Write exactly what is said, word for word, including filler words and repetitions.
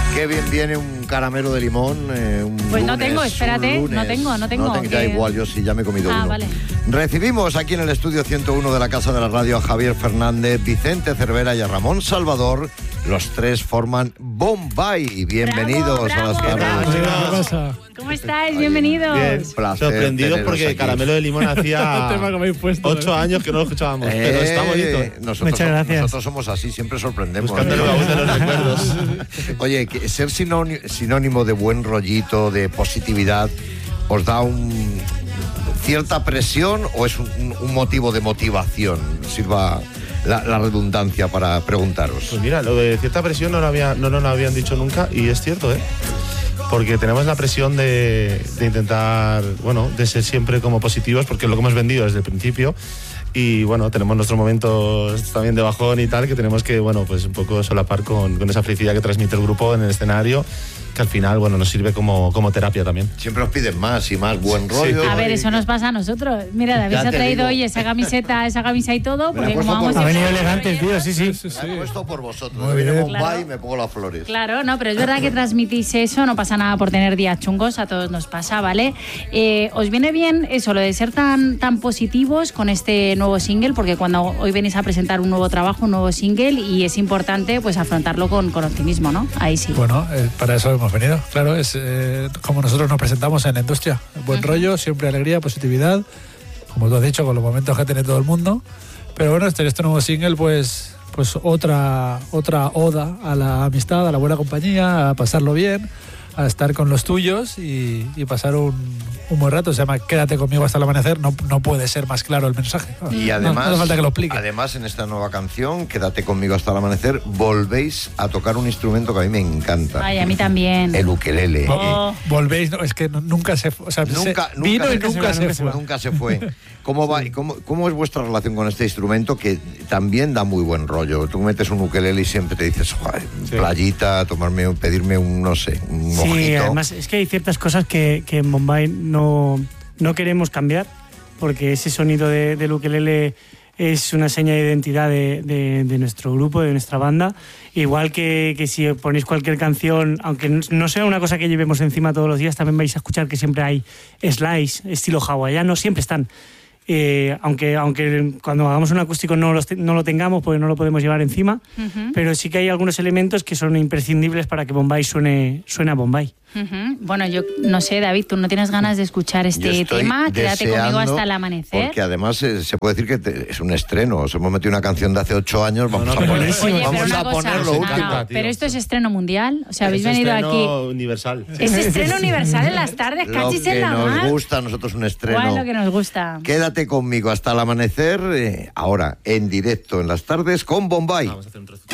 Qué bien viene un caramelo de limón. Eh, un pues no lunes, tengo, espérate, lunes. no tengo, no tengo. No tengo, ya que... igual, yo sí, ya me he comido ah, uno. Vale. Recibimos aquí en el estudio ciento uno de la Casa de la Radio a Javier Fernández, Vicente Cervera y a Ramón Salvador. Los tres forman Bombay. Bienvenidos bravo, a las bravo. tardes. ¿Qué pasa? ¿Cómo estáis? Bienvenidos. Bien, placer sorprendidos teneros porque aquí. Caramelo de Limón hacía El tema que me habéis puesto, ocho ¿eh? años que no lo escuchábamos, Eh, pero está bonito. Nosotros, Muchas gracias. nosotros somos así, siempre sorprendemos. Buscando el baúl de los recuerdos. Oye, que ser sinónimo, sinónimo de buen rollito, de positividad, ¿os da un, cierta presión o es un, un motivo de motivación? Sirva la, la redundancia para preguntaros. Pues mira, lo de cierta presión no, lo había, no nos lo habían dicho nunca y es cierto, ¿eh? Porque tenemos la presión de, de intentar, bueno, de ser siempre como positivos, porque es lo que hemos vendido desde el principio. Y bueno, tenemos nuestros momentos también de bajón y tal, que tenemos que, bueno, pues un poco solapar con, con esa felicidad que transmite el grupo en el escenario, que al final, bueno, nos sirve como, como terapia también. Siempre os piden más y más buen rollo. A ver, y- eso nos pasa a nosotros. Mira, David Ya se ha te traído digo. hoy esa camiseta, esa camisa y todo, Me la he porque puesto como por- vamos Ha Ha venido siempre elegante, tío, rolleros, sí, sí. sí, sí. Me he puesto por vosotros. Muy Me viene bien. Bombay Claro. y me pongo las flores. Claro, no, pero es verdad que transmitís eso, no pasa nada por tener días chungos, a todos nos pasa, ¿vale? Eh, ¿Os viene bien eso, lo de ser tan, tan positivos con este nuevo single? Porque cuando hoy venís a presentar un nuevo trabajo, un nuevo single, y es importante pues afrontarlo con, con optimismo, ¿no? Ahí sí. Bueno, eh, para eso hemos venido. Claro, es eh, como nosotros nos presentamos en la industria. Buen rollo, siempre alegría, positividad. Como tú has dicho, con los momentos que tiene todo el mundo. Pero bueno, este, este nuevo single, pues, pues otra, otra oda a la amistad, a la buena compañía, a pasarlo bien, a estar con los tuyos y, y pasar un, un buen rato. Se llama Quédate conmigo hasta el amanecer. No, no puede ser más claro el mensaje. Y No, además, no hace falta que lo explique. además, en esta nueva canción, Quédate conmigo hasta el amanecer, volvéis a tocar un instrumento que a mí me encanta. Ay, a mí también. El ukelele. Oh. Volvéis, no, es que no- nunca se fue. O sea, Nunca, se vino nunca, y nunca se, fue. Nunca se fue. ¿Cómo, va, y cómo, ¿Cómo es vuestra relación con este instrumento que también da muy buen rollo? Tú metes un ukelele y siempre te dices, "Joder, Sí. playita, tomarme, un- pedirme un, no sé, un Sí, mojito". además es que hay ciertas cosas que, que en Bombay no, no queremos cambiar, porque ese sonido de, del ukelele es una seña de identidad de, de- de nuestro grupo, de nuestra banda. Igual que, que si ponéis cualquier canción, aunque no sea una cosa que llevemos encima todos los días, también vais a escuchar que siempre hay slides, estilo hawaiano, siempre están. Eh, aunque, aunque cuando hagamos un acústico no, los te- no lo tengamos porque no lo podemos llevar encima, Ujú. pero sí que hay algunos elementos que son imprescindibles para que Bombay suene, suene a Bombay. Ujú. Bueno, yo no sé, David, ¿tú no tienes ganas de escuchar Yo este estoy tema? Quédate conmigo deseando, hasta el amanecer. Porque además eh, se puede decir que te- es un estreno. Os hemos metido una canción de hace ocho años, vamos no, a pero poner, buenísimo. Oye, vamos pero una a cosa, poner lo no, último. no, último, tío. pero esto es estreno mundial, o sea, habéis Es venido estreno aquí. universal. Es estreno universal en las tardes, Lo cachis que en la nos mar. gusta a nosotros un estreno. ¿Cuál es lo que nos gusta? Quédate conmigo hasta el amanecer, eh, ahora en directo en las tardes con Bombay. Vamos a hacer un trozo.